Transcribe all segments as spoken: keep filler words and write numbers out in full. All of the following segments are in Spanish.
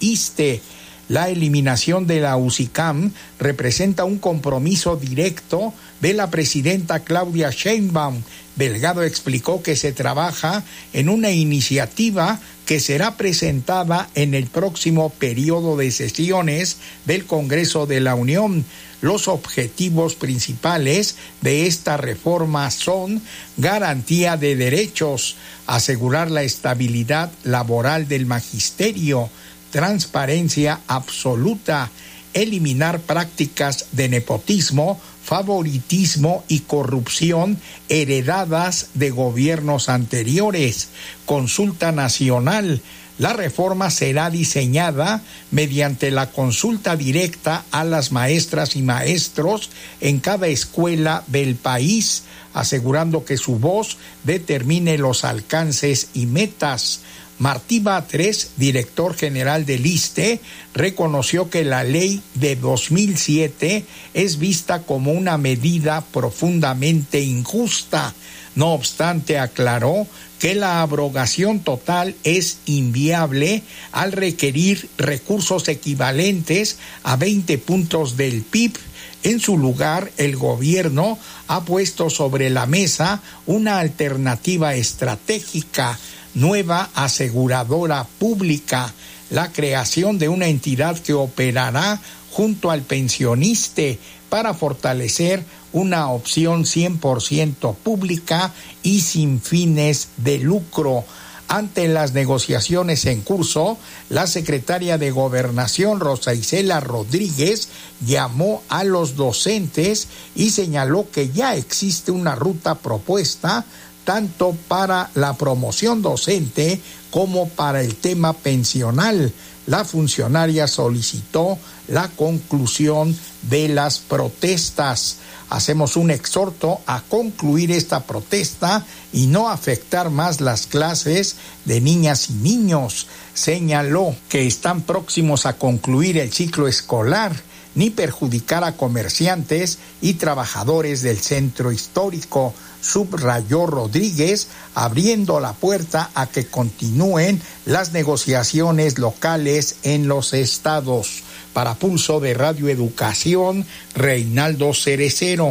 ISSSTE. La eliminación de la USICAM representa un compromiso directo de la presidenta Claudia Sheinbaum. Delgado explicó que se trabaja en una iniciativa que será presentada en el próximo periodo de sesiones del Congreso de la Unión. Los objetivos principales de esta reforma son garantía de derechos, asegurar la estabilidad laboral del magisterio, transparencia absoluta, eliminar prácticas de nepotismo, favoritismo y corrupción heredadas de gobiernos anteriores. Consulta nacional. La reforma será diseñada mediante la consulta directa a las maestras y maestros en cada escuela del país, asegurando que su voz determine los alcances y metas. Martí Batres, director general del ISSSTE, reconoció que la ley de dos mil siete es vista como una medida profundamente injusta. No obstante, aclaró que la abrogación total es inviable al requerir recursos equivalentes a veinte puntos del P I B. En su lugar, el gobierno ha puesto sobre la mesa una alternativa estratégica, nueva aseguradora pública, la creación de una entidad que operará junto al pensioniste para fortalecer una opción cien por ciento pública y sin fines de lucro. Ante las negociaciones en curso, la secretaria de Gobernación, Rosa Isela Rodríguez, llamó a los docentes y señaló que ya existe una ruta propuesta tanto para la promoción docente como para el tema pensional. La funcionaria solicitó la conclusión de las protestas. Hacemos un exhorto a concluir esta protesta y no afectar más las clases de niñas y niños. Señaló que están próximos a concluir el ciclo escolar, ni perjudicar a comerciantes y trabajadores del centro histórico, subrayó Rodríguez, abriendo la puerta a que continúen las negociaciones locales en los estados. Para Pulso de Radio Educación, Reinaldo Cerecero.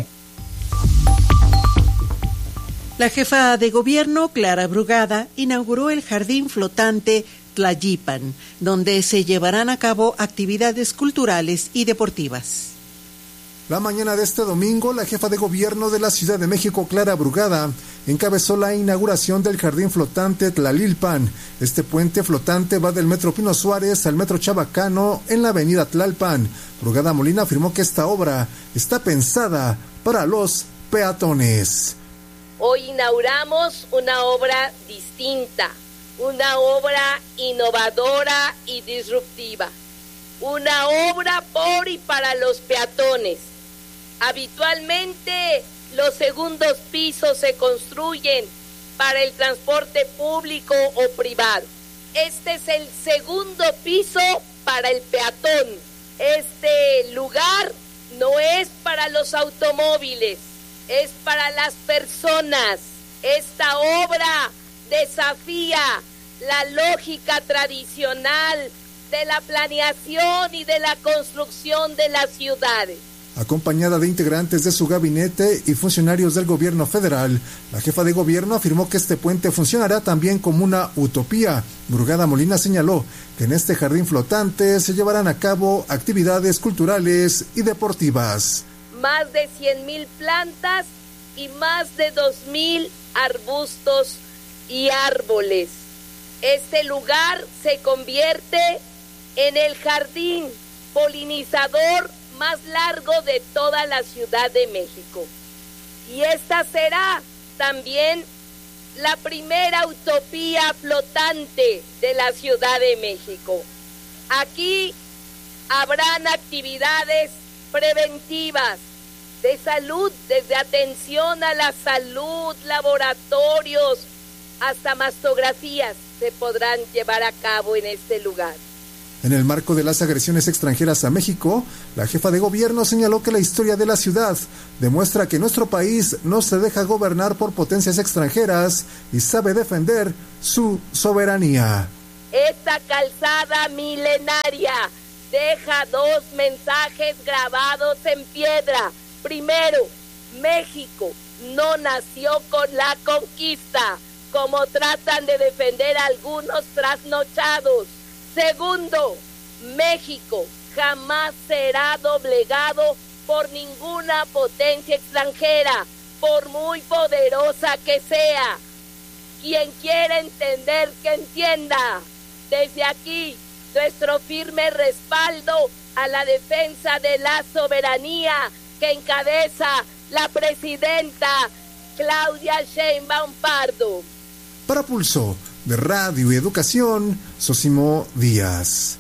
La jefa de gobierno, Clara Brugada, inauguró el jardín flotante Tlayipan, donde se llevarán a cabo actividades culturales y deportivas. La mañana de este domingo, la jefa de gobierno de la Ciudad de México, Clara Brugada, encabezó la inauguración del jardín flotante Tlalilpan. Este puente flotante va del Metro Pino Suárez al Metro Chabacano en la avenida Tlalpan. Brugada Molina afirmó que esta obra está pensada para los peatones. Hoy inauguramos una obra distinta, una obra innovadora y disruptiva, una obra por y para los peatones. Habitualmente los segundos pisos se construyen para el transporte público o privado. Este es el segundo piso para el peatón. Este lugar no es para los automóviles, es para las personas. Esta obra desafía la lógica tradicional de la planeación y de la construcción de las ciudades. Acompañada de integrantes de su gabinete y funcionarios del gobierno federal, la jefa de gobierno afirmó que este puente funcionará también como una utopía. Brugada Molina señaló que en este jardín flotante se llevarán a cabo actividades culturales y deportivas. Más de cien mil plantas y más de dos mil arbustos y árboles. Este lugar se convierte en el jardín polinizador más largo de toda la Ciudad de México. Y esta será también la primera utopía flotante de la Ciudad de México. Aquí habrán actividades preventivas de salud, desde atención a la salud, laboratorios, hasta mastografías se podrán llevar a cabo en este lugar. En el marco de las agresiones extranjeras a México, la jefa de gobierno señaló que la historia de la ciudad demuestra que nuestro país no se deja gobernar por potencias extranjeras y sabe defender su soberanía. Esta calzada milenaria deja dos mensajes grabados en piedra. Primero, México no nació con la conquista, como tratan de defender algunos trasnochados. Segundo, México jamás será doblegado por ninguna potencia extranjera, por muy poderosa que sea. Quien quiera entender, que entienda. Desde aquí, nuestro firme respaldo a la defensa de la soberanía que encabeza la presidenta Claudia Sheinbaum Pardo. Para Pulso de Radio y Educación, Sosimo Díaz.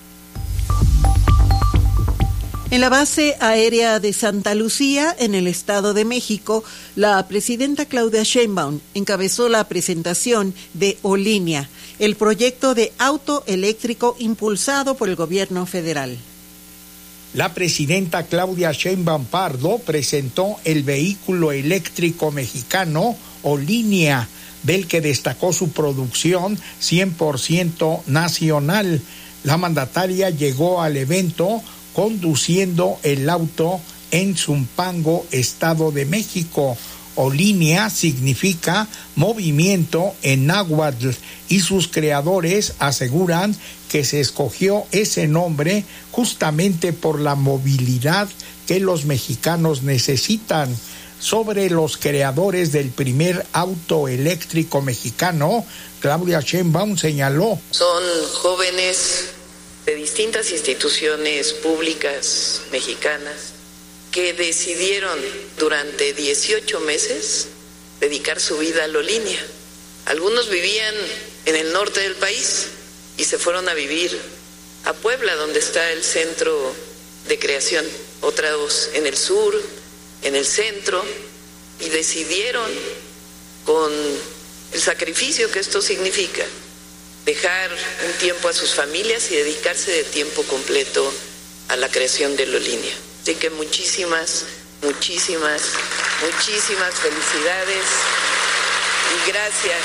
En la base aérea de Santa Lucía, en el Estado de México, la presidenta Claudia Sheinbaum encabezó la presentación de Olínea, el proyecto de auto eléctrico impulsado por el gobierno federal. La presidenta Claudia Sheinbaum Pardo presentó el vehículo eléctrico mexicano Olínea, del que destacó su producción cien por ciento nacional. La mandataria llegó al evento conduciendo el auto en Zumpango, Estado de México. Olínea significa movimiento en náhuatl y sus creadores aseguran que se escogió ese nombre justamente por la movilidad que los mexicanos necesitan. Sobre los creadores del primer auto eléctrico mexicano, Claudia Sheinbaum señaló: son jóvenes de distintas instituciones públicas mexicanas que decidieron durante dieciocho meses dedicar su vida a la Olínea. Algunos vivían en el norte del país y se fueron a vivir a Puebla, donde está el centro de creación. Otros en el sur, en el centro, y decidieron, con el sacrificio que esto significa, dejar un tiempo a sus familias y dedicarse de tiempo completo a la creación de la Olínea. Así que muchísimas, muchísimas, muchísimas felicidades y gracias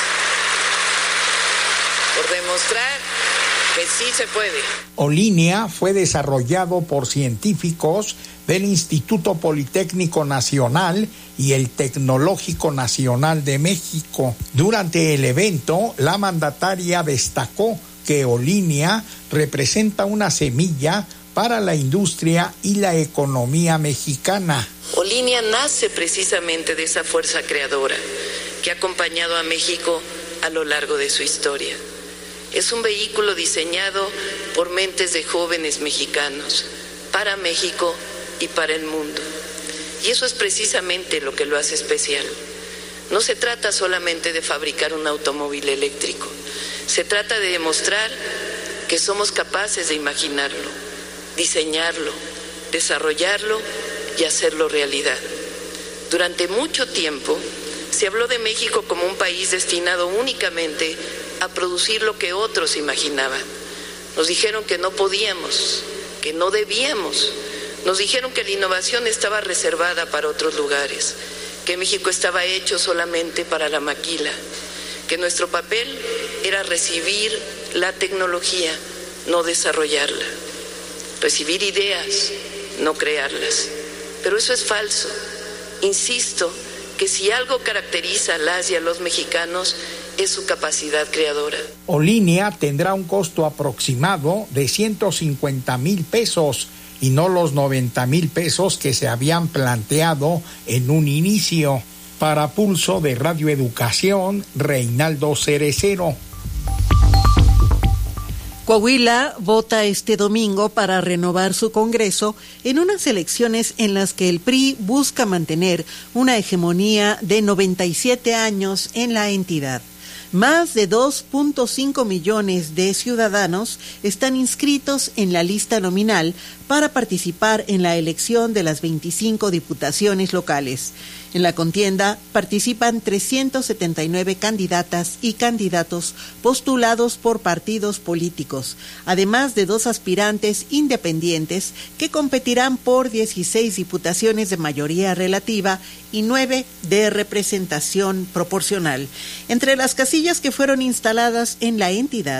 por demostrar que sí se puede. Olínea fue desarrollado por científicos del Instituto Politécnico Nacional y el Tecnológico Nacional de México. Durante el evento, la mandataria destacó que Olínea representa una semilla para la industria y la economía mexicana. Olínea nace precisamente de esa fuerza creadora que ha acompañado a México a lo largo de su historia. Es un vehículo diseñado por mentes de jóvenes mexicanos, para México y para el mundo. Y eso es precisamente lo que lo hace especial. No se trata solamente de fabricar un automóvil eléctrico, se trata de demostrar que somos capaces de imaginarlo, diseñarlo, desarrollarlo y hacerlo realidad. Durante mucho tiempo se habló de México como un país destinado únicamente a producir lo que otros imaginaban. Nos dijeron que no podíamos, que no debíamos. Nos dijeron que la innovación estaba reservada para otros lugares, que México estaba hecho solamente para la maquila, que nuestro papel era recibir la tecnología, no desarrollarla, recibir ideas, no crearlas. Pero eso es falso. Insisto que si algo caracteriza a las y a los mexicanos es su capacidad creadora. Olínea tendrá un costo aproximado de ciento cincuenta mil pesos y no los noventa mil pesos que se habían planteado en un inicio. Para Pulso de Radio Educación, Reinaldo Cerecero. Coahuila vota este domingo para renovar su Congreso en unas elecciones en las que el P R I busca mantener una hegemonía de noventa y siete años en la entidad. Más de dos punto cinco millones de ciudadanos están inscritos en la lista nominal para participar en la elección de las veinticinco diputaciones locales. En la contienda participan trescientas setenta y nueve candidatas y candidatos postulados por partidos políticos, además de dos aspirantes independientes que competirán por dieciséis diputaciones de mayoría relativa y nueve de representación proporcional. Entre las casillas que fueron instaladas en la entidad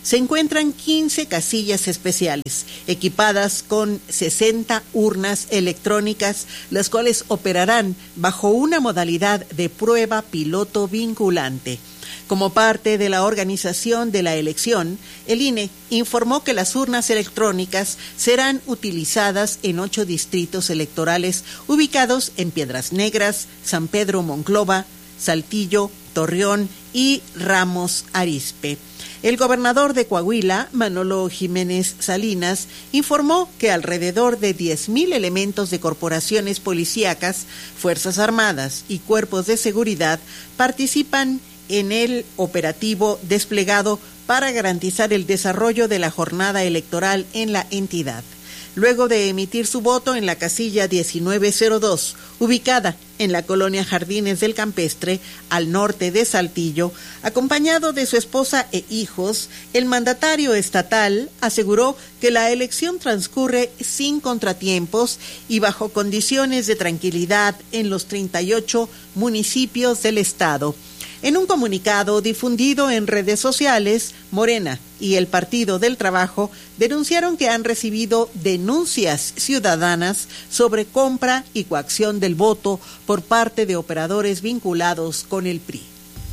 se encuentran quince casillas especiales, equipadas con sesenta urnas electrónicas, las cuales operarán bajo una modalidad de prueba piloto vinculante. Como parte de la organización de la elección, el I N E informó que las urnas electrónicas serán utilizadas en ocho distritos electorales ubicados en Piedras Negras, San Pedro Monclova, Saltillo, Torreón y Ramos Arizpe. El gobernador de Coahuila, Manolo Jiménez Salinas, informó que alrededor de diez mil elementos de corporaciones policíacas, Fuerzas Armadas y cuerpos de seguridad participan en el operativo desplegado para garantizar el desarrollo de la jornada electoral en la entidad. Luego de emitir su voto en la casilla diecinueve cero dos, ubicada en la colonia Jardines del Campestre, al norte de Saltillo, acompañado de su esposa e hijos, el mandatario estatal aseguró que la elección transcurre sin contratiempos y bajo condiciones de tranquilidad en los treinta y ocho municipios del estado. En un comunicado difundido en redes sociales, Morena y el Partido del Trabajo denunciaron que han recibido denuncias ciudadanas sobre compra y coacción del voto por parte de operadores vinculados con el P R I.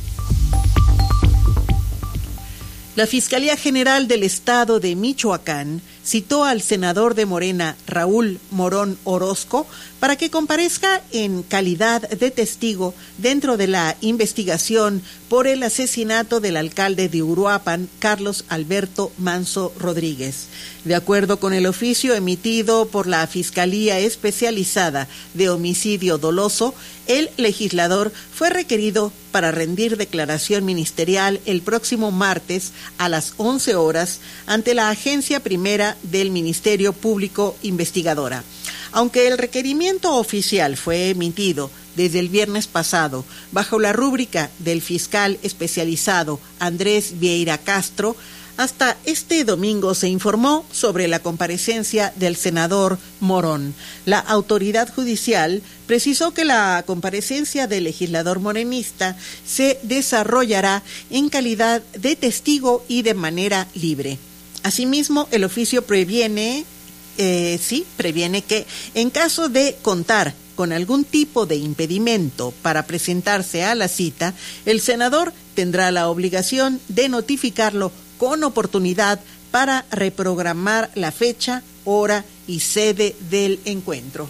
La Fiscalía General del Estado de Michoacán citó al senador de Morena, Raúl Morón Orozco, para que comparezca en calidad de testigo dentro de la investigación por el asesinato del alcalde de Uruapan, Carlos Alberto Manso Rodríguez. De acuerdo con el oficio emitido por la Fiscalía Especializada de Homicidio Doloso, el legislador fue requerido para rendir declaración ministerial el próximo martes a las once horas ante la Agencia Primera del Ministerio Público Investigadora. Aunque el requerimiento oficial fue emitido desde el viernes pasado bajo la rúbrica del fiscal especializado Andrés Vieira Castro, hasta este domingo se informó sobre la comparecencia del senador Morón. La autoridad judicial precisó que la comparecencia del legislador morenista se desarrollará en calidad de testigo y de manera libre. Asimismo, el oficio previene, eh, sí, previene que en caso de contar con algún tipo de impedimento para presentarse a la cita, el senador tendrá la obligación de notificarlo con oportunidad para reprogramar la fecha, hora y sede del encuentro.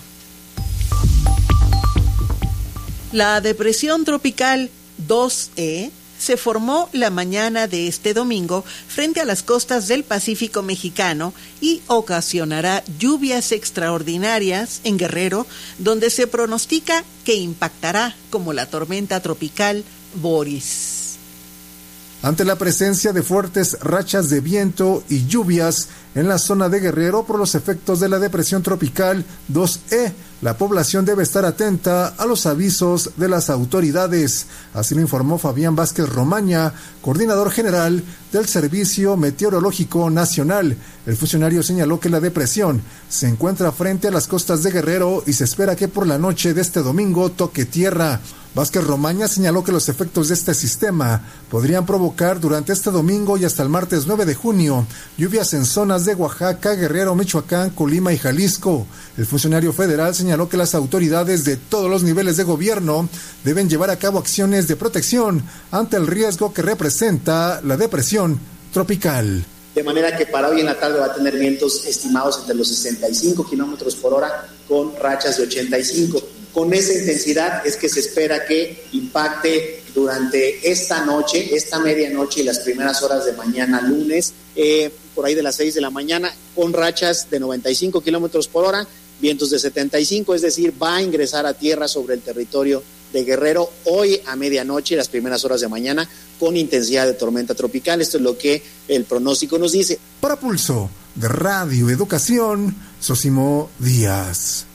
La depresión tropical dos E se formó la mañana de este domingo frente a las costas del Pacífico mexicano y ocasionará lluvias extraordinarias en Guerrero, donde se pronostica que impactará como la tormenta tropical Boris. Ante la presencia de fuertes rachas de viento y lluvias en la zona de Guerrero por los efectos de la depresión tropical dos E, la población debe estar atenta a los avisos de las autoridades. Así lo informó Fabián Vázquez Romaña, coordinador general del Servicio Meteorológico Nacional. El funcionario señaló que la depresión se encuentra frente a las costas de Guerrero y se espera que por la noche de este domingo toque tierra. Vázquez Romaña señaló que los efectos de este sistema podrían provocar durante este domingo y hasta el martes nueve de junio lluvias en zonas de Oaxaca, Guerrero, Michoacán, Colima y Jalisco. El funcionario federal señaló que las autoridades de todos los niveles de gobierno deben llevar a cabo acciones de protección ante el riesgo que representa la depresión tropical. De manera que para hoy en la tarde va a tener vientos estimados entre los sesenta y cinco kilómetros por hora con rachas de ochenta y cinco. Con esa intensidad es que se espera que impacte durante esta noche, esta medianoche y las primeras horas de mañana lunes, eh, por ahí de las seis de la mañana, con rachas de noventa y cinco kilómetros por hora, vientos de setenta y cinco, es decir, va a ingresar a tierra sobre el territorio de Guerrero hoy a medianoche y las primeras horas de mañana con intensidad de tormenta tropical. Esto es lo que el pronóstico nos dice. Para Pulso de Radio Educación, Sosimo Díaz.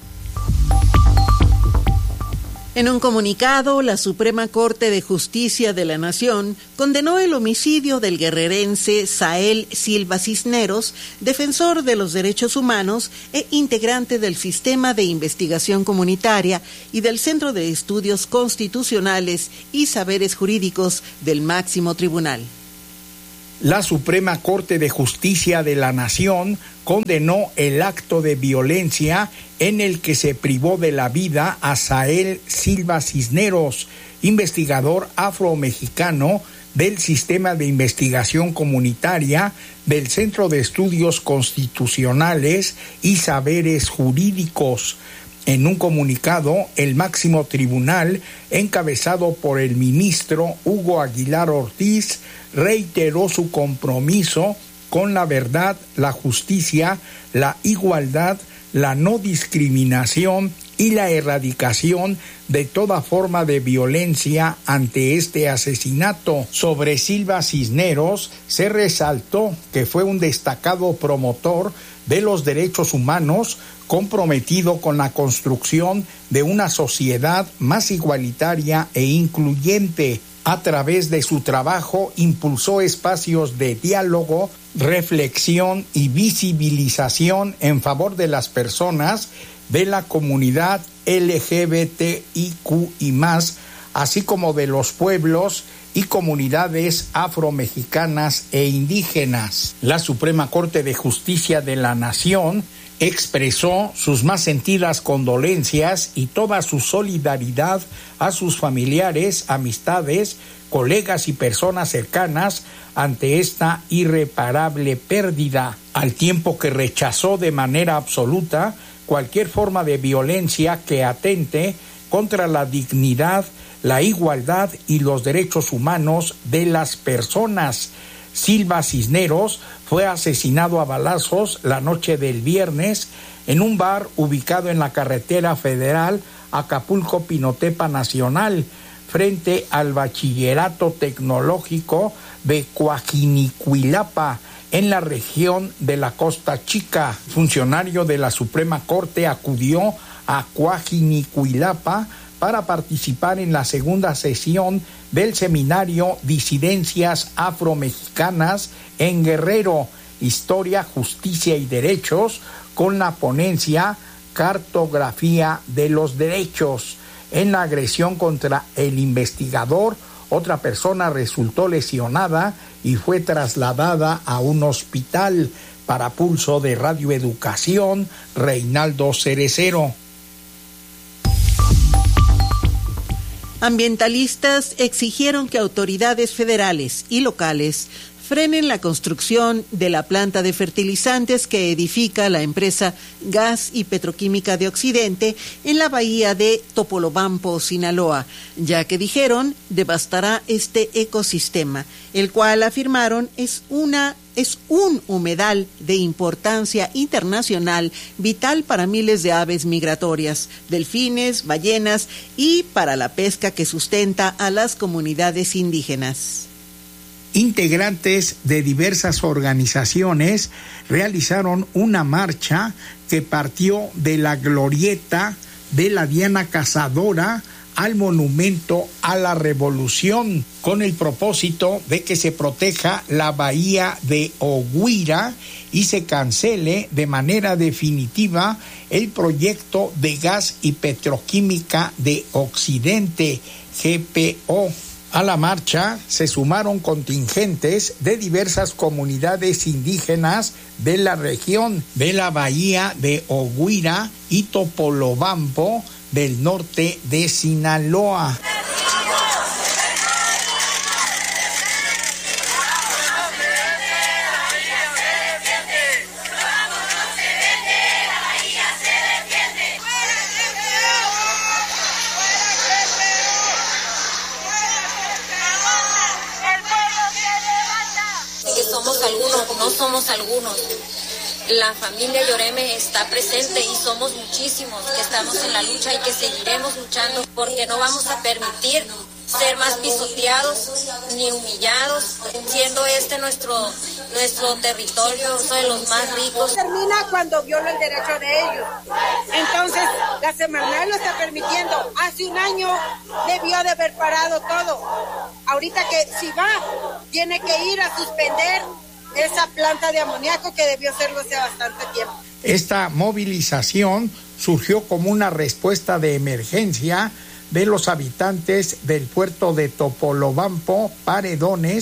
En un comunicado, la Suprema Corte de Justicia de la Nación condenó el homicidio del guerrerense Sael Silva Cisneros, defensor de los derechos humanos e integrante del Sistema de Investigación Comunitaria y del Centro de Estudios Constitucionales y Saberes Jurídicos del Máximo Tribunal. La Suprema Corte de Justicia de la Nación condenó el acto de violencia en el que se privó de la vida a Sael Silva Cisneros, investigador afromexicano del Sistema de Investigación Comunitaria del Centro de Estudios Constitucionales y Saberes Jurídicos. En un comunicado, el máximo tribunal, encabezado por el ministro Hugo Aguilar Ortiz, reiteró su compromiso con la verdad, la justicia, la igualdad, la no discriminación y la erradicación de toda forma de violencia ante este asesinato. Sobre Silva Cisneros se resaltó que fue un destacado promotor de los derechos humanos, comprometido con la construcción de una sociedad más igualitaria e incluyente. A través de su trabajo impulsó espacios de diálogo, reflexión y visibilización en favor de las personas de la comunidad L G B T I Q y más, así como de los pueblos y comunidades afromexicanas e indígenas. La Suprema Corte de Justicia de la Nación expresó sus más sentidas condolencias y toda su solidaridad a sus familiares, amistades, colegas y personas cercanas ante esta irreparable pérdida, al tiempo que rechazó de manera absoluta cualquier forma de violencia que atente contra la dignidad, la igualdad y los derechos humanos de las personas. Silva Cisneros fue asesinado a balazos la noche del viernes en un bar ubicado en la carretera federal Acapulco-Pinotepa Nacional, frente al Bachillerato Tecnológico de Coajinicuilapa, en la región de la Costa Chica. Funcionario de la Suprema Corte acudió a Coajinicuilapa para participar en la segunda sesión del seminario Disidencias Afromexicanas en Guerrero, Historia, Justicia y Derechos, con la ponencia Cartografía de los Derechos. En la agresión contra el investigador, otra persona resultó lesionada y fue trasladada a un hospital. Para Pulso de Radio Educación, Reinaldo Cerecero. Ambientalistas exigieron que autoridades federales y locales frenen la construcción de la planta de fertilizantes que edifica la empresa Gas y Petroquímica de Occidente en la bahía de Topolobampo, Sinaloa, ya que dijeron devastará este ecosistema, el cual afirmaron es una es un humedal de importancia internacional vital para miles de aves migratorias, delfines, ballenas y para la pesca que sustenta a las comunidades indígenas. Integrantes de diversas organizaciones realizaron una marcha que partió de la glorieta de la Diana Cazadora al Monumento a la Revolución, con el propósito de que se proteja la bahía de Oguira y se cancele de manera definitiva el proyecto de Gas y Petroquímica de Occidente, G P O. A la marcha se sumaron contingentes de diversas comunidades indígenas de la región de la bahía de Oguira y Topolobampo del norte de Sinaloa. Somos algunos. La familia Lloreme está presente y somos muchísimos que estamos en la lucha y que seguiremos luchando porque no vamos a permitir ser más pisoteados ni humillados, siendo este nuestro nuestro territorio, uno de los más ricos. Termina cuando viola el derecho de ellos. Entonces, la Semarnat lo está permitiendo. Hace un año debió de haber parado todo. Ahorita que si va, tiene que ir a suspender esa planta de amoníaco que debió serlo hace bastante tiempo. Esta movilización surgió como una respuesta de emergencia de los habitantes del puerto de Topolobampo, Paredones,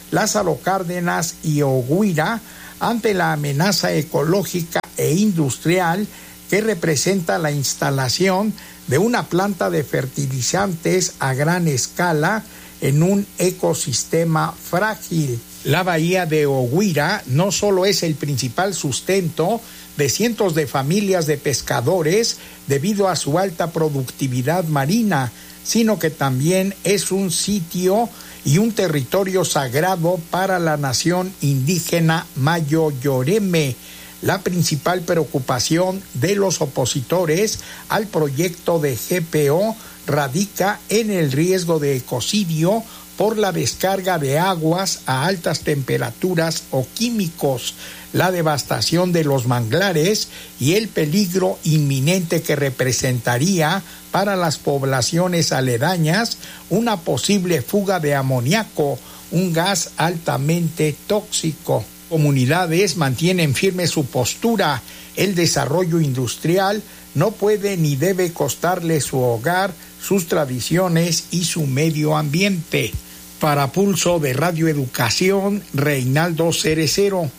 Lázaro Cárdenas y Oguira ante la amenaza ecológica e industrial que representa la instalación de una planta de fertilizantes a gran escala en un ecosistema frágil. La bahía de Oguira no solo es el principal sustento de cientos de familias de pescadores debido a su alta productividad marina, sino que también es un sitio y un territorio sagrado para la nación indígena Mayo-Yoreme. La principal preocupación de los opositores al proyecto de G P O radica en el riesgo de ecocidio por la descarga de aguas a altas temperaturas o químicos, la devastación de los manglares y el peligro inminente que representaría para las poblaciones aledañas una posible fuga de amoníaco, un gas altamente tóxico. Comunidades mantienen firme su postura. El desarrollo industrial no puede ni debe costarle su hogar, sus tradiciones y su medio ambiente. Para Pulso de Radio Educación, Reinaldo Cerecero.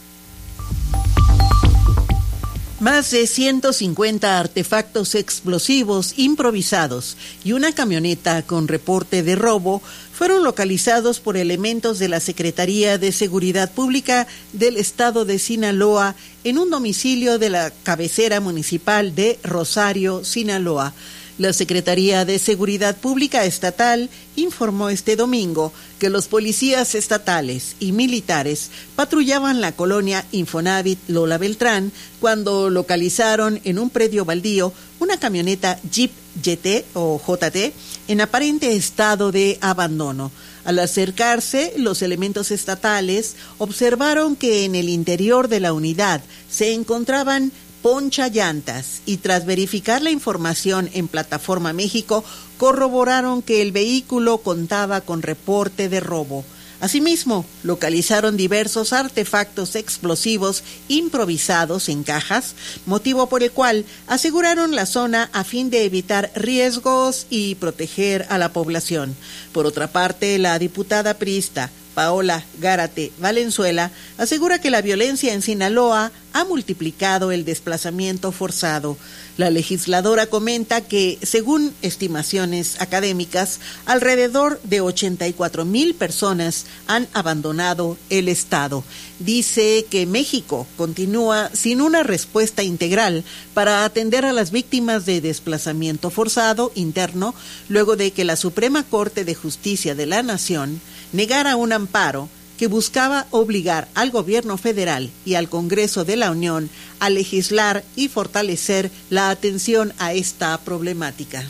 Más de ciento cincuenta artefactos explosivos improvisados y una camioneta con reporte de robo fueron localizados por elementos de la Secretaría de Seguridad Pública del Estado de Sinaloa en un domicilio de la cabecera municipal de Rosario, Sinaloa. La Secretaría de Seguridad Pública Estatal informó este domingo que los policías estatales y militares patrullaban la colonia Infonavit Lola Beltrán cuando localizaron en un predio baldío una camioneta Jeep Y T o J T en aparente estado de abandono. Al acercarse, los elementos estatales observaron que en el interior de la unidad se encontraban ponchallantas y tras verificar la información en Plataforma México, corroboraron que el vehículo contaba con reporte de robo. Asimismo, localizaron diversos artefactos explosivos improvisados en cajas, motivo por el cual aseguraron la zona a fin de evitar riesgos y proteger a la población. Por otra parte, la diputada priista Paola Gárate Valenzuela asegura que la violencia en Sinaloa ha multiplicado el desplazamiento forzado. La legisladora comenta que, según estimaciones académicas, alrededor de ochenta y cuatro mil personas han abandonado el Estado. Dice que México continúa sin una respuesta integral para atender a las víctimas de desplazamiento forzado interno, luego de que la Suprema Corte de Justicia de la Nación negara un amparo que buscaba obligar al gobierno federal y al Congreso de la Unión a legislar y fortalecer la atención a esta problemática.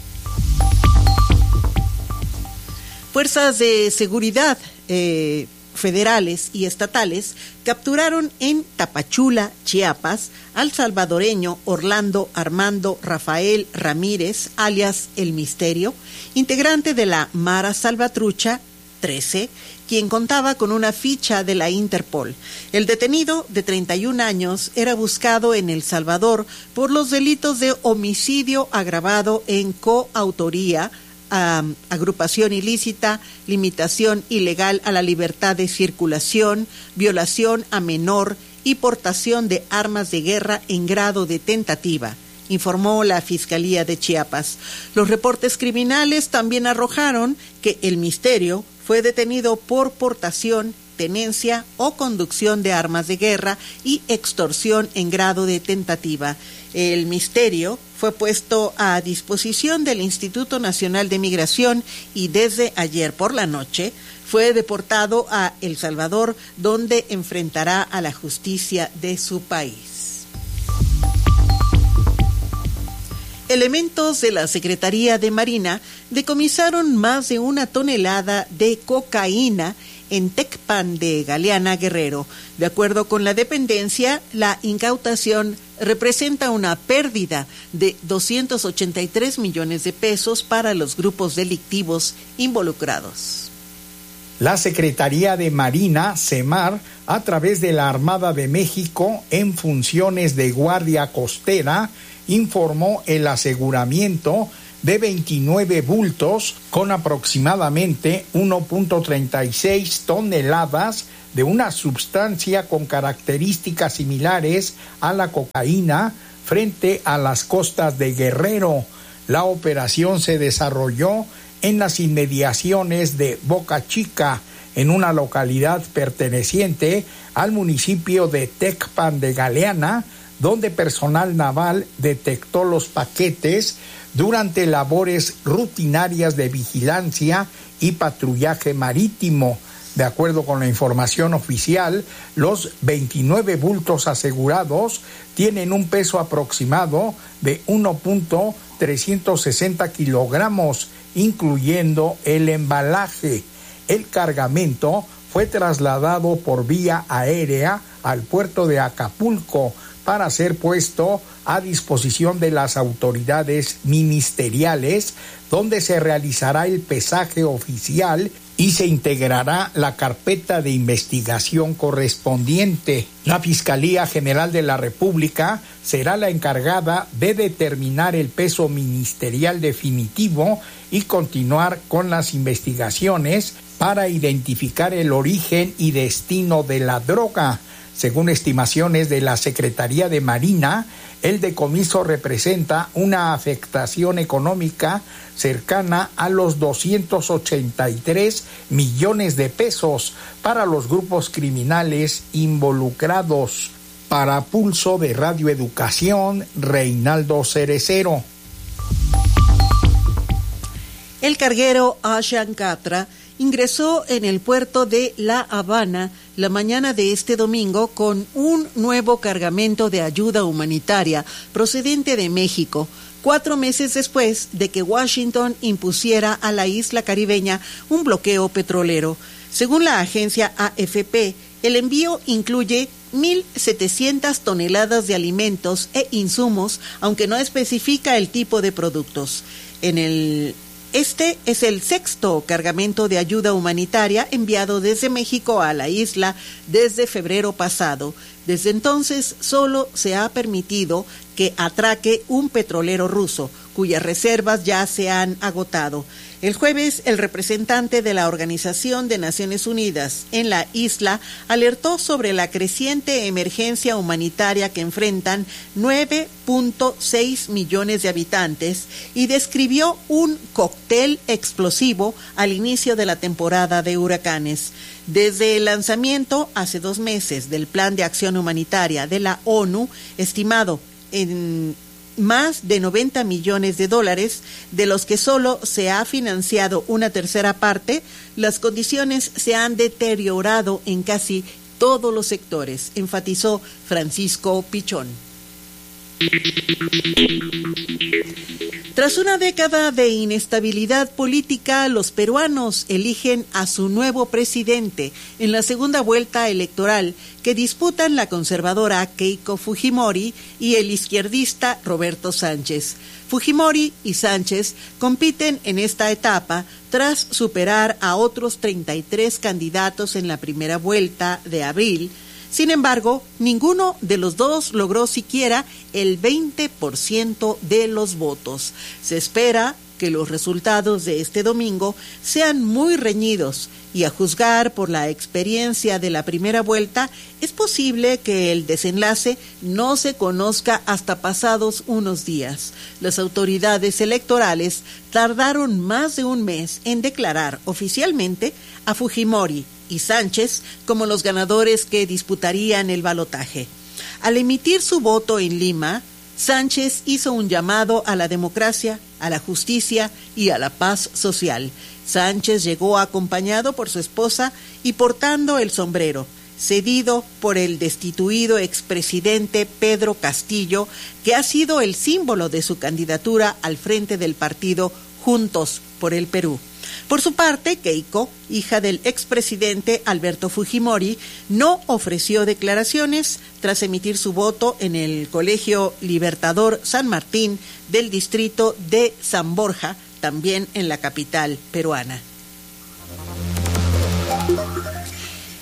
Fuerzas de seguridad eh, federales y estatales capturaron en Tapachula, Chiapas, al salvadoreño Orlando Armando Rafael Ramírez, alias El Misterio, integrante de la Mara Salvatrucha trece, quien contaba con una ficha de la Interpol. El detenido, de treinta y un años, era buscado en El Salvador por los delitos de homicidio agravado en coautoría, um, agrupación ilícita, limitación ilegal a la libertad de circulación, violación a menor y portación de armas de guerra en grado de tentativa, informó la Fiscalía de Chiapas. Los reportes criminales también arrojaron que El Misterio fue detenido por portación, tenencia o conducción de armas de guerra y extorsión en grado de tentativa. El Misterio fue puesto a disposición del Instituto Nacional de Migración y desde ayer por la noche fue deportado a El Salvador, donde enfrentará a la justicia de su país. Elementos de la Secretaría de Marina decomisaron más de una tonelada de cocaína en Tecpan de Galeana, Guerrero. De acuerdo con la dependencia, la incautación representa una pérdida de doscientos ochenta y tres millones de pesos para los grupos delictivos involucrados. La Secretaría de Marina, SEMAR, a través de la Armada de México, en funciones de guardia costera, informó el aseguramiento de veintinueve bultos con aproximadamente uno punto treinta y seis toneladas de una sustancia con características similares a la cocaína frente a las costas de Guerrero. La operación se desarrolló en las inmediaciones de Boca Chica, en una localidad perteneciente al municipio de Tecpan de Galeana, donde personal naval detectó los paquetes durante labores rutinarias de vigilancia y patrullaje marítimo. De acuerdo con la información oficial, los veintinueve bultos asegurados tienen un peso aproximado de uno punto trescientos sesenta kilogramos, incluyendo el embalaje. El cargamento fue trasladado por vía aérea al puerto de Acapulco para ser puesto a disposición de las autoridades ministeriales, donde se realizará el pesaje oficial y se integrará la carpeta de investigación correspondiente. La Fiscalía General de la República será la encargada de determinar el peso ministerial definitivo y continuar con las investigaciones para identificar el origen y destino de la droga. Según estimaciones de la Secretaría de Marina, el decomiso representa una afectación económica cercana a los doscientos ochenta y tres millones de pesos para los grupos criminales involucrados. Para Pulso de Radio Educación, Reinaldo Cerecero. El carguero Ashan Catra ingresó en el puerto de La Habana la mañana de este domingo con un nuevo cargamento de ayuda humanitaria procedente de México, cuatro meses después de que Washington impusiera a la isla caribeña un bloqueo petrolero. Según la agencia A F P, el envío incluye mil setecientas toneladas de alimentos e insumos, aunque no especifica el tipo de productos. En el Este es el sexto cargamento de ayuda humanitaria enviado desde México a la isla desde febrero pasado. Desde entonces solo se ha permitido que atraque un petrolero ruso, cuyas reservas ya se han agotado. El jueves, el representante de la Organización de Naciones Unidas en la isla alertó sobre la creciente emergencia humanitaria que enfrentan nueve punto seis millones de habitantes y describió un cóctel explosivo al inicio de la temporada de huracanes. Desde el lanzamiento hace dos meses del Plan de Acción Humanitaria de la ONU, estimado en más de noventa millones de dólares, de los que solo se ha financiado una tercera parte, las condiciones se han deteriorado en casi todos los sectores, enfatizó Francisco Pichón. Tras una década de inestabilidad política, los peruanos eligen a su nuevo presidente en la segunda vuelta electoral que disputan la conservadora Keiko Fujimori y el izquierdista Roberto Sánchez. Fujimori y Sánchez compiten en esta etapa tras superar a otros treinta y tres candidatos en la primera vuelta de abril. Sin embargo, ninguno de los dos logró siquiera el veinte por ciento de los votos. Se espera que los resultados de este domingo sean muy reñidos y, a juzgar por la experiencia de la primera vuelta, es posible que el desenlace no se conozca hasta pasados unos días. Las autoridades electorales tardaron más de un mes en declarar oficialmente a Fujimori y Sánchez como los ganadores que disputarían el balotaje. Al emitir su voto en Lima, Sánchez hizo un llamado a la democracia, a la justicia y a la paz social. Sánchez llegó acompañado por su esposa y portando el sombrero, cedido por el destituido expresidente Pedro Castillo, que ha sido el símbolo de su candidatura al frente del partido Juntos por el Perú. Por su parte, Keiko, hija del expresidente Alberto Fujimori, no ofreció declaraciones tras emitir su voto en el Colegio Libertador San Martín del distrito de San Borja, también en la capital peruana.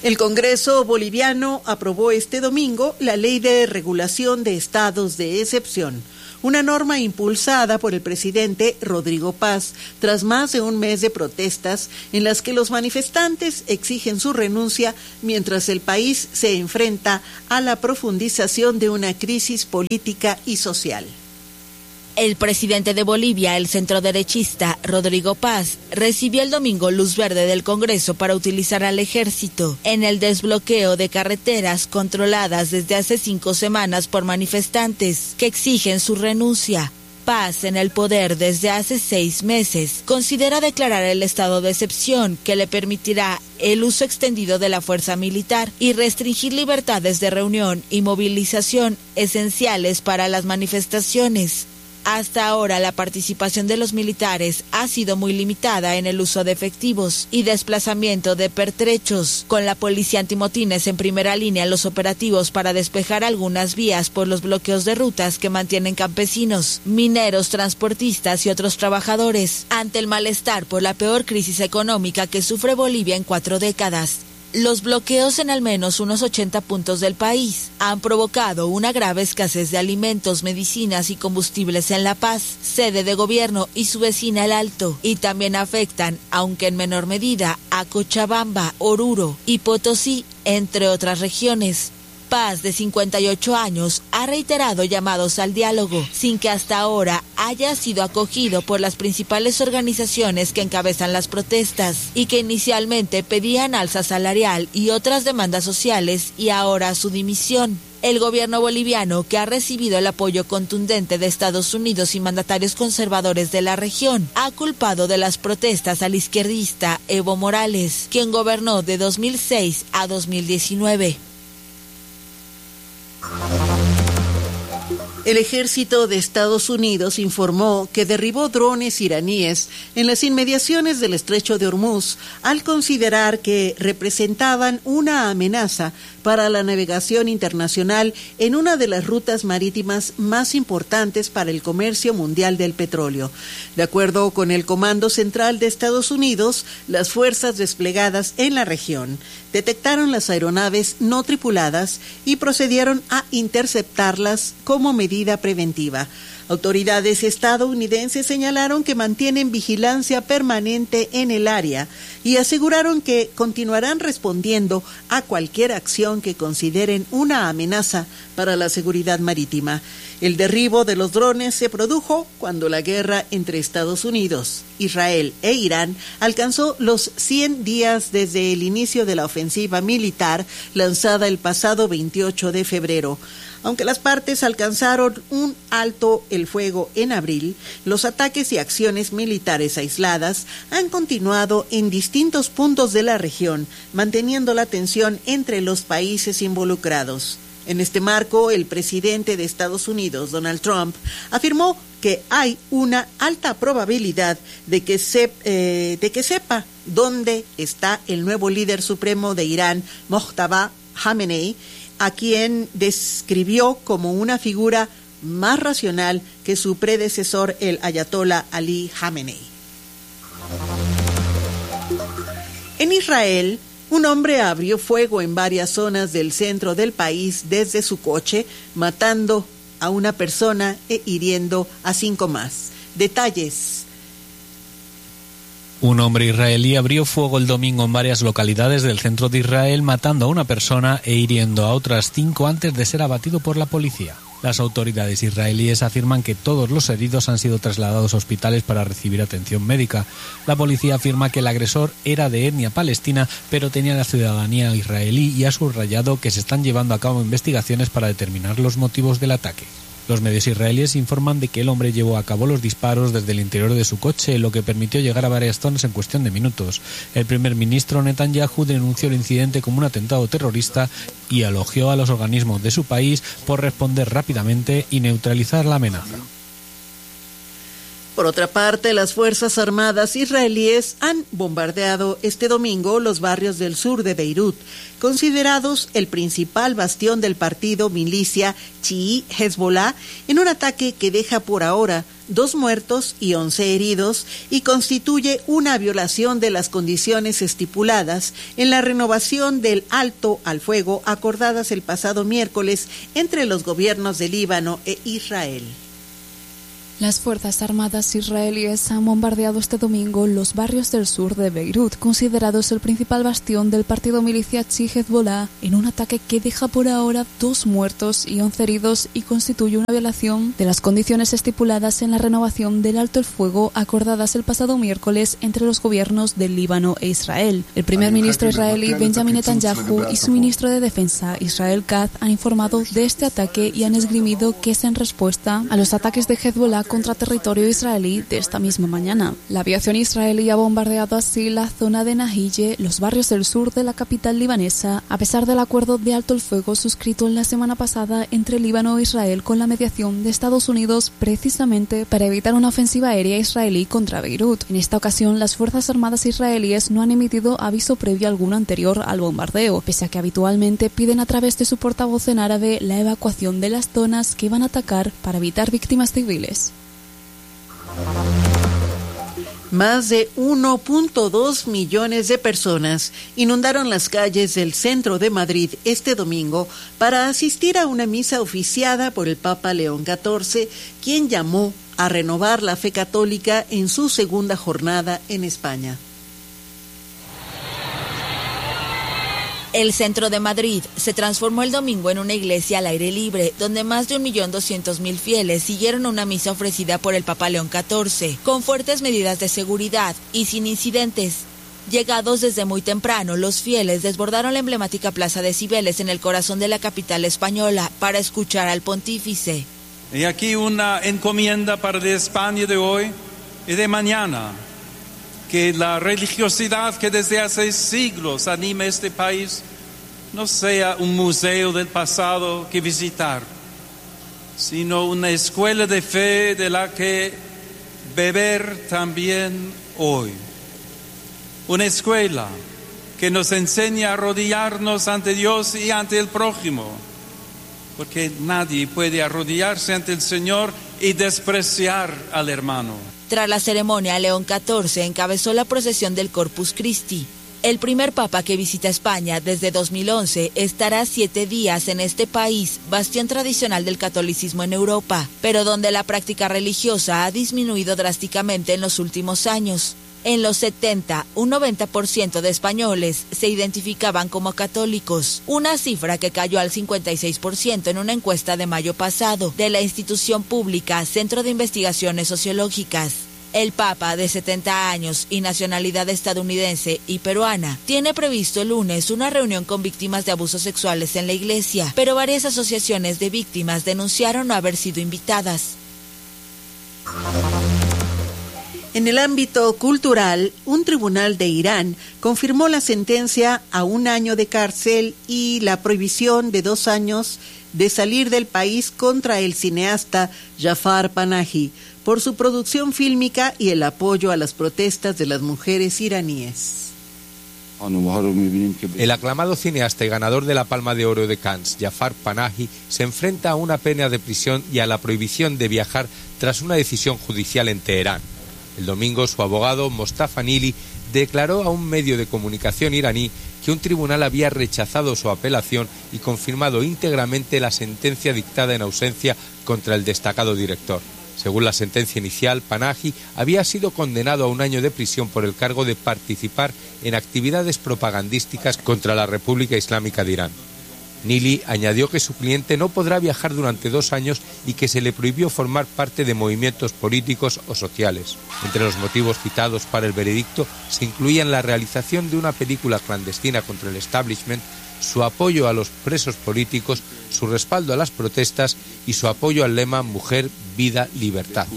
El Congreso boliviano aprobó este domingo la Ley de Regulación de Estados de Excepción, una norma impulsada por el presidente Rodrigo Paz tras más de un mes de protestas en las que los manifestantes exigen su renuncia mientras el país se enfrenta a la profundización de una crisis política y social. El presidente de Bolivia, el centroderechista Rodrigo Paz, recibió el domingo luz verde del Congreso para utilizar al ejército en el desbloqueo de carreteras controladas desde hace cinco semanas por manifestantes que exigen su renuncia. Paz, en el poder desde hace seis meses, considera declarar el estado de excepción que le permitirá el uso extendido de la fuerza militar y restringir libertades de reunión y movilización esenciales para las manifestaciones. Hasta ahora la participación de los militares ha sido muy limitada en el uso de efectivos y desplazamiento de pertrechos, con la policía antimotines en primera línea en los operativos para despejar algunas vías por los bloqueos de rutas que mantienen campesinos, mineros, transportistas y otros trabajadores, ante el malestar por la peor crisis económica que sufre Bolivia en cuatro décadas. Los bloqueos en al menos unos ochenta puntos del país han provocado una grave escasez de alimentos, medicinas y combustibles en La Paz, sede de gobierno, y su vecina El Alto, y también afectan, aunque en menor medida, a Cochabamba, Oruro y Potosí, entre otras regiones. Paz, de cincuenta y ocho años, ha reiterado llamados al diálogo, sin que hasta ahora haya sido acogido por las principales organizaciones que encabezan las protestas y que inicialmente pedían alza salarial y otras demandas sociales y ahora su dimisión. El gobierno boliviano, que ha recibido el apoyo contundente de Estados Unidos y mandatarios conservadores de la región, ha culpado de las protestas al izquierdista Evo Morales, quien gobernó de dos mil seis a dos mil diecinueve. El ejército de Estados Unidos informó que derribó drones iraníes en las inmediaciones del estrecho de Hormuz al considerar que representaban una amenaza para la navegación internacional en una de las rutas marítimas más importantes para el comercio mundial del petróleo. De acuerdo con el Comando Central de Estados Unidos, las fuerzas desplegadas en la región detectaron las aeronaves no tripuladas y procedieron a interceptarlas como medida preventiva. Autoridades estadounidenses señalaron que mantienen vigilancia permanente en el área y aseguraron que continuarán respondiendo a cualquier acción que consideren una amenaza para la seguridad marítima. El derribo de los drones se produjo cuando la guerra entre Estados Unidos, Israel e Irán alcanzó los cien días desde el inicio de la ofensiva militar lanzada el pasado veintiocho de febrero. Aunque las partes alcanzaron un alto el fuego en abril, los ataques y acciones militares aisladas han continuado en distintos puntos de la región, manteniendo la tensión entre los países involucrados. En este marco, el presidente de Estados Unidos, Donald Trump, afirmó que hay una alta probabilidad de que, se, eh, de que sepa dónde está el nuevo líder supremo de Irán, Mojtaba Khamenei, a quien describió como una figura más racional que su predecesor, el ayatolá Ali Khamenei. En Israel, un hombre abrió fuego en varias zonas del centro del país desde su coche, matando a una persona e hiriendo a cinco más. Detalles. Un hombre israelí abrió fuego el domingo en varias localidades del centro de Israel, matando a una persona e hiriendo a otras cinco antes de ser abatido por la policía. Las autoridades israelíes afirman que todos los heridos han sido trasladados a hospitales para recibir atención médica. La policía afirma que el agresor era de etnia palestina, pero tenía la ciudadanía israelí y ha subrayado que se están llevando a cabo investigaciones para determinar los motivos del ataque. Los medios israelíes informan de que el hombre llevó a cabo los disparos desde el interior de su coche, lo que permitió llegar a varias zonas en cuestión de minutos. El primer ministro Netanyahu denunció el incidente como un atentado terrorista y elogió a los organismos de su país por responder rápidamente y neutralizar la amenaza. Por otra parte, las Fuerzas Armadas israelíes han bombardeado este domingo los barrios del sur de Beirut, considerados el principal bastión del partido milicia chií Hezbollah, en un ataque que deja por ahora dos muertos y once heridos y constituye una violación de las condiciones estipuladas en la renovación del alto al fuego acordadas el pasado miércoles entre los gobiernos de Líbano e Israel. Las Fuerzas Armadas israelíes han bombardeado este domingo los barrios del sur de Beirut, considerados el principal bastión del partido milicia chií Hezbollah, en un ataque que deja por ahora dos muertos y once heridos y constituye una violación de las condiciones estipuladas en la renovación del alto el fuego acordadas el pasado miércoles entre los gobiernos del Líbano e Israel. El primer ministro israelí Benjamin Netanyahu y su ministro de Defensa Israel Katz han informado de este ataque y han esgrimido que es en respuesta a los ataques de Hezbollah contra territorio israelí de esta misma mañana. La aviación israelí ha bombardeado así la zona de Nahille, los barrios del sur de la capital libanesa, a pesar del acuerdo de alto el fuego suscrito en la semana pasada entre Líbano e Israel con la mediación de Estados Unidos precisamente para evitar una ofensiva aérea israelí contra Beirut. En esta ocasión, las Fuerzas Armadas israelíes no han emitido aviso previo alguno anterior al bombardeo, pese a que habitualmente piden a través de su portavoz en árabe la evacuación de las zonas que van a atacar para evitar víctimas civiles. Más de uno punto dos millones de personas inundaron las calles del centro de Madrid este domingo para asistir a una misa oficiada por el Papa León catorce, quien llamó a renovar la fe católica en su segunda jornada en España. El centro de Madrid se transformó el domingo en una iglesia al aire libre, donde más de un millón doscientos mil fieles siguieron una misa ofrecida por el Papa León catorce, con fuertes medidas de seguridad y sin incidentes. Llegados desde muy temprano, los fieles desbordaron la emblemática Plaza de Cibeles en el corazón de la capital española para escuchar al pontífice. Y aquí una encomienda para de España de hoy y de mañana. Que la religiosidad que desde hace siglos anima este país no sea un museo del pasado que visitar, sino una escuela de fe de la que beber también hoy. Una escuela que nos enseña a arrodillarnos ante Dios y ante el prójimo, porque nadie puede arrodillarse ante el Señor y despreciar al hermano. Tras la ceremonia, León catorce encabezó la procesión del Corpus Christi. El primer papa que visita España desde dos mil once estará siete días en este país, bastión tradicional del catolicismo en Europa, pero donde la práctica religiosa ha disminuido drásticamente en los últimos años. En los setenta, un noventa por ciento de españoles se identificaban como católicos, una cifra que cayó al cincuenta y seis por ciento en una encuesta de mayo pasado de la institución pública Centro de Investigaciones Sociológicas. El Papa, de setenta años y nacionalidad estadounidense y peruana, tiene previsto el lunes una reunión con víctimas de abusos sexuales en la iglesia, pero varias asociaciones de víctimas denunciaron no haber sido invitadas. En el ámbito cultural, un tribunal de Irán confirmó la sentencia a un año de cárcel y la prohibición de dos años de salir del país contra el cineasta Jafar Panahi por su producción fílmica y el apoyo a las protestas de las mujeres iraníes. El aclamado cineasta y ganador de la Palma de Oro de Cannes, Jafar Panahi, se enfrenta a una pena de prisión y a la prohibición de viajar tras una decisión judicial en Teherán. El domingo, su abogado, Mostafa Nili, declaró a un medio de comunicación iraní que un tribunal había rechazado su apelación y confirmado íntegramente la sentencia dictada en ausencia contra el destacado director. Según la sentencia inicial, Panahi había sido condenado a un año de prisión por el cargo de participar en actividades propagandísticas contra la República Islámica de Irán. Nili añadió que su cliente no podrá viajar durante dos años y que se le prohibió formar parte de movimientos políticos o sociales. Entre los motivos citados para el veredicto se incluían la realización de una película clandestina contra el establishment, su apoyo a los presos políticos, su respaldo a las protestas y su apoyo al lema Mujer, Vida, Libertad.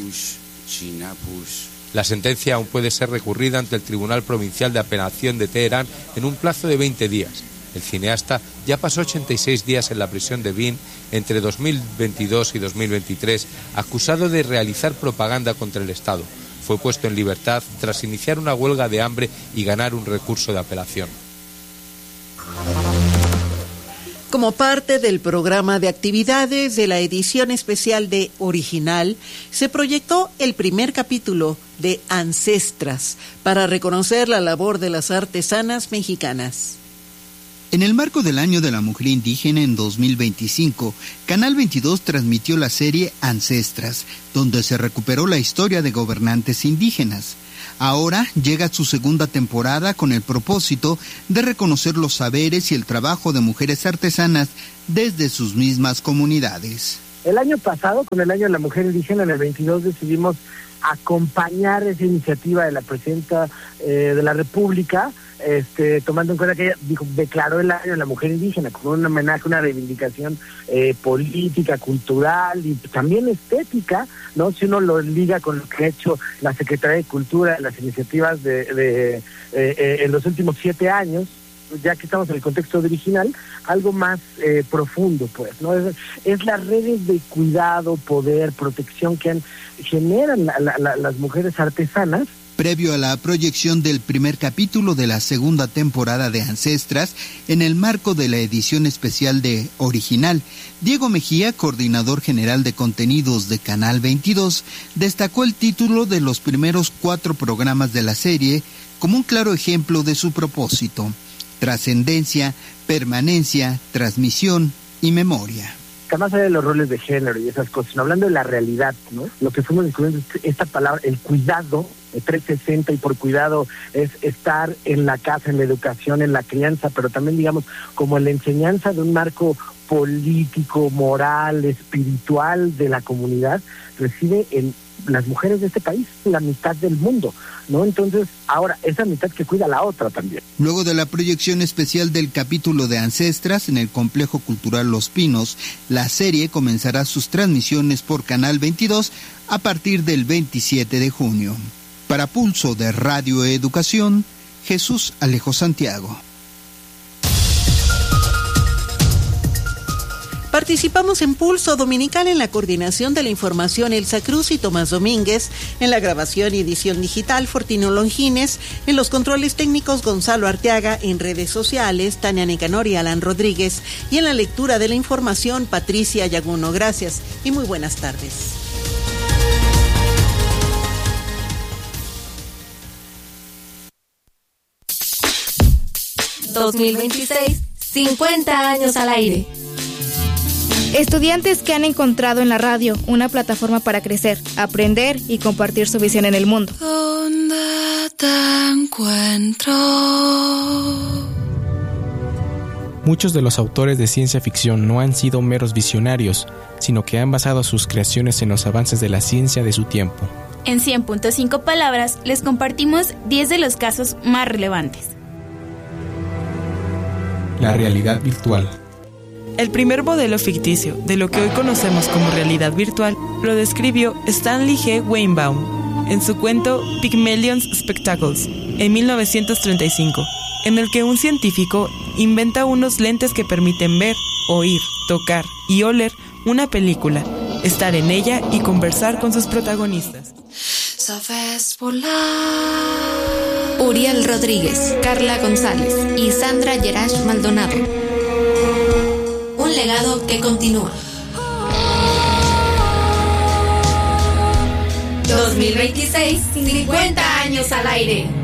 La sentencia aún puede ser recurrida ante el Tribunal Provincial de Apelación de Teherán en un plazo de veinte días. El cineasta ya pasó ochenta y seis días en la prisión de Evin entre dos mil veintidós y dos mil veintitrés, acusado de realizar propaganda contra el Estado. Fue puesto en libertad tras iniciar una huelga de hambre y ganar un recurso de apelación. Como parte del programa de actividades de la edición especial de Original, se proyectó el primer capítulo de Ancestras para reconocer la labor de las artesanas mexicanas. En el marco del Año de la Mujer Indígena en dos mil veinticinco, Canal veintidós transmitió la serie Ancestras, donde se recuperó la historia de gobernantes indígenas. Ahora llega su segunda temporada con el propósito de reconocer los saberes y el trabajo de mujeres artesanas desde sus mismas comunidades. El año pasado, con el Año de la Mujer Indígena, en el veintidós, decidimos acompañar esa iniciativa de la Presidenta eh, de la República, este, tomando en cuenta que ella dijo, declaró el Año de la Mujer Indígena como un homenaje, una reivindicación eh, política, cultural y también estética, ¿no? Si uno lo liga con lo que ha hecho la Secretaría de Cultura, las iniciativas de, de eh, eh, en los últimos siete años, ya que estamos en el contexto de Original, algo más eh, profundo, pues, ¿no? Es, es las redes de cuidado, poder, protección que han, generan la, la, la, las mujeres artesanas. Previo a la proyección del primer capítulo de la segunda temporada de Ancestras, en el marco de la edición especial de Original, Diego Mejía, coordinador general de contenidos de Canal veintidós, destacó el título de los primeros cuatro programas de la serie como un claro ejemplo de su propósito: trascendencia, permanencia, transmisión y memoria. Más allá de los roles de género y esas cosas, sino hablando de la realidad, ¿no? Lo que fuimos descubriendo es esta palabra, el cuidado, el trescientos sesenta, y por cuidado es estar en la casa, en la educación, en la crianza, pero también, digamos, como en la enseñanza de un marco político, moral, espiritual de la comunidad, reside en las mujeres de este país, la mitad del mundo, ¿no? Entonces, ahora, esa mitad que cuida a la otra también. Luego de la proyección especial del capítulo de Ancestras en el Complejo Cultural Los Pinos, la serie comenzará sus transmisiones por Canal veintidós a partir del veintisiete de junio. Para Pulso de Radio Educación, Jesús Alejo Santiago. Participamos en Pulso Dominical en la coordinación de la información Elsa Cruz y Tomás Domínguez, en la grabación y edición digital Fortino Longines, en los controles técnicos Gonzalo Arteaga, en redes sociales Tania Nicanor y Alan Rodríguez, y en la lectura de la información Patricia Yaguno. Gracias y muy buenas tardes. dos mil veintiséis, cincuenta años al aire. Estudiantes que han encontrado en la radio una plataforma para crecer, aprender y compartir su visión en el mundo. ¿Dónde te encuentro? Muchos de los autores de ciencia ficción no han sido meros visionarios, sino que han basado sus creaciones en los avances de la ciencia de su tiempo. En cien punto cinco palabras les compartimos diez de los casos más relevantes. La realidad virtual. El primer modelo ficticio de lo que hoy conocemos como realidad virtual lo describió Stanley G. Weinbaum en su cuento Pygmalion's Spectacles en mil novecientos treinta y cinco, en el que un científico inventa unos lentes que permiten ver, oír, tocar y oler una película, estar en ella y conversar con sus protagonistas. Sabes volar. Uriel Rodríguez, Carla González y Sandra Yerash Maldonado. Un legado que continúa. dos mil veintiséis, cincuenta años al aire.